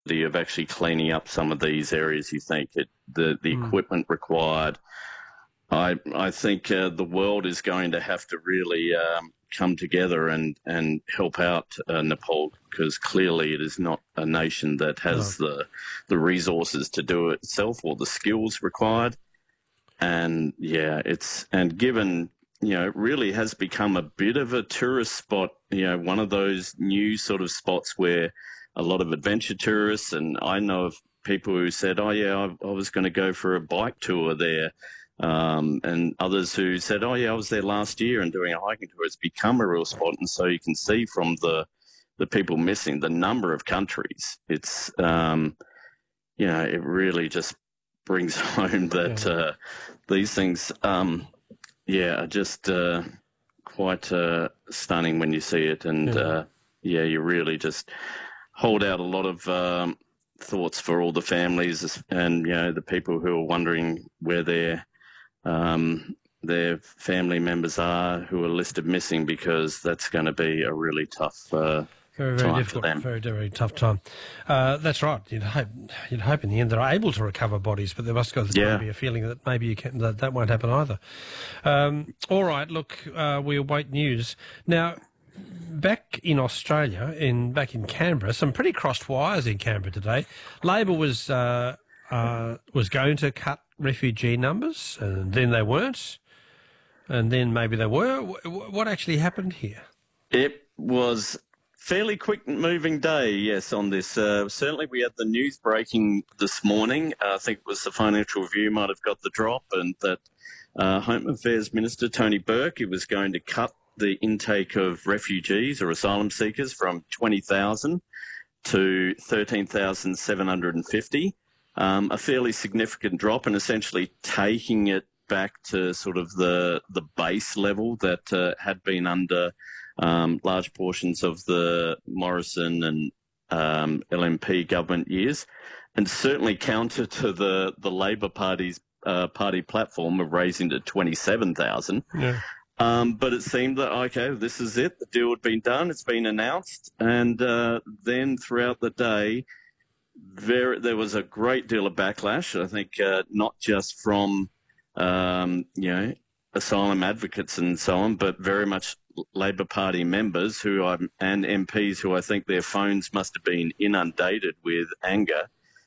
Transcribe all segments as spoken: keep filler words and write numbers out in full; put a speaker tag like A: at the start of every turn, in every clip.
A: of actually cleaning up some of these areas. You think it, the the mm. equipment required. I I think uh, the world is going to have to really um, come together and and help out uh, Nepal, because clearly it is not a nation that has no. the the resources to do it itself or the skills required. And yeah, it's and given you know it really has become a bit of a tourist spot. You know, one of those new sort of spots where a lot of adventure tourists, and I know of people who said, oh, yeah, I, I was going to go for a bike tour there, um, and others who said, oh, yeah, I was there last year and doing a hiking tour. It's become a real spot, and so you can see from the the people missing, the number of countries, it's, um, you know, it really just brings home that yeah. uh, these things, um, yeah, are just uh, quite uh, stunning when you see it, and, yeah, uh, yeah you really just hold out a lot of um, thoughts for all the families and, you know, the people who are wondering where their um, their family members are who are listed missing, because that's going to be a really tough uh,
B: very, very
A: time
B: difficult,
A: for them.
B: Very, very tough time. Uh, that's right. You'd hope, you'd hope in the end they're able to recover bodies, but there must go,
A: yeah.
B: be a feeling that maybe you can, that, that won't happen either. Um, all right, look, uh, we await news. Now, back in Australia, in back in Canberra, some pretty crossed wires in Canberra today. Labor was uh, uh, was going to cut refugee numbers, and then they weren't, and then maybe they were. What actually happened here?
A: It was fairly quick-moving day, yes, on this. Uh, certainly we had the news breaking this morning. Uh, I think it was the Financial Review might have got the drop, and that uh, Home Affairs Minister Tony Burke, he was going to cut the intake of refugees or asylum seekers from twenty thousand to thirteen thousand seven hundred fifty, um, a fairly significant drop, and essentially taking it back to sort of the the base level that uh, had been under um, large portions of the Morrison and um, L N P government years, and certainly counter to the, the Labor Party's uh, party platform of raising to twenty-seven thousand.
B: Yeah.
A: Um, but it seemed that, okay, this is it. The deal had been done. It's been announced. And uh, then throughout the day, there, there was a great deal of backlash, I think, uh, not just from, um, you know, asylum advocates and so on, but very much Labor Party members who are, and M Ps who I think their phones must have been inundated with anger.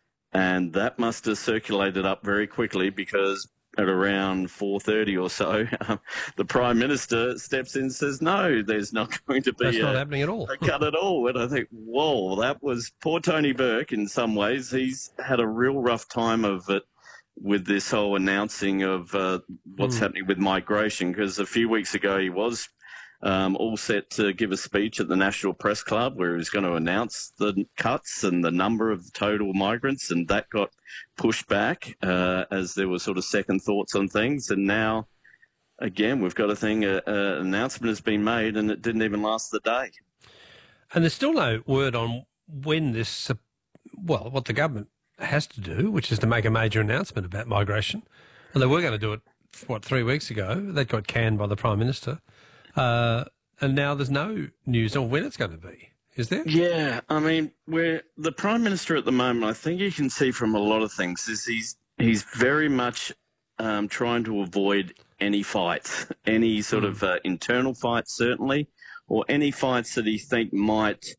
A: And that must have circulated up very quickly, because at around four thirty or so, um, the Prime Minister steps in and says, no, there's not going to be
B: That's
A: a,
B: not happening at all.
A: a cut at all. And I think, whoa, that was poor Tony Burke in some ways. He's had a real rough time of it with this whole announcing of uh, what's mm. happening with migration, because a few weeks ago he was um, all set to give a speech at the National Press Club where he was going to announce the cuts and the number of total migrants, and that got pushed back uh, as there were sort of second thoughts on things. And now, again, we've got a thing, an announcement has been made, and it didn't even last the day.
B: And there's still no word on when this, uh, well, what the government has to do, which is to make a major announcement about migration. And they were going to do it, what, three weeks ago. That got canned by the Prime Minister. Uh, and now there's no news on when it's going to be, is there?
A: Yeah, I mean, we're, the Prime Minister at the moment, I think you can see from a lot of things, is he's, he's very much um, trying to avoid any fights, any sort mm. of uh, internal fights, certainly, or any fights that he think might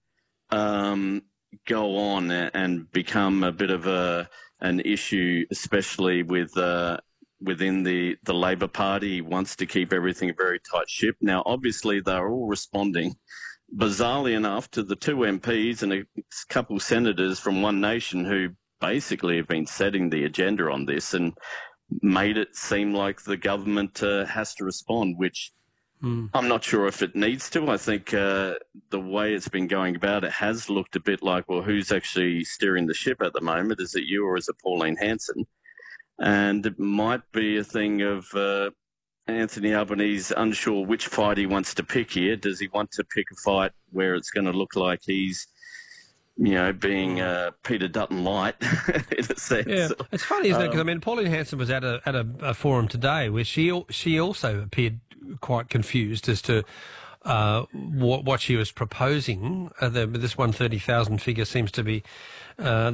A: um, go on and become a bit of a an issue, especially with uh, within the, the Labor Party. He wants to keep everything a very tight ship. Now, obviously, they're all responding, bizarrely enough, to the two M Ps and a couple senators from One Nation who basically have been setting the agenda on this and made it seem like the government uh, has to respond, which mm. I'm not sure if it needs to. I think uh, the way it's been going about, it has looked a bit like, well, who's actually steering the ship at the moment? Is it you or is it Pauline Hanson? And it might be a thing of uh, Anthony Albanese unsure which fight he wants to pick here. Does he want to pick a fight where it's going to look like he's, you know, being uh, Peter Dutton light in a sense?
B: Yeah, it's funny, isn't um, it? Because I mean, Pauline Hanson was at a at a, a forum today where she she also appeared quite confused as to uh, what, what she was proposing. Uh, the, this one hundred thirty thousand figure seems to be uh,